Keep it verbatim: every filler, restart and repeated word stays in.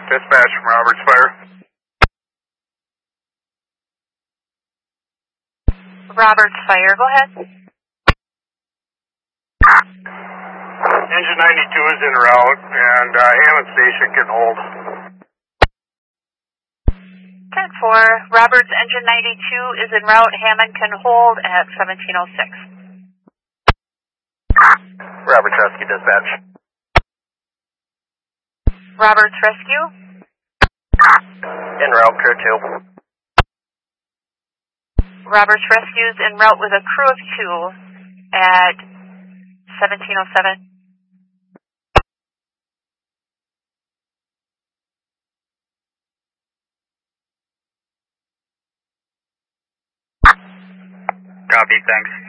Dispatch from Roberts Fire. Roberts Fire, go ahead. Engine ninety-two is en route, and uh, Hammond Station can hold. ten four, Roberts Engine ninety-two is en route. Hammond can hold at seventeen oh six. Roberts Rescue Dispatch. Roberts Rescue. En route, crew two. Roberts Rescue is en route with a crew of two at seventeen oh seven. Copy, thanks.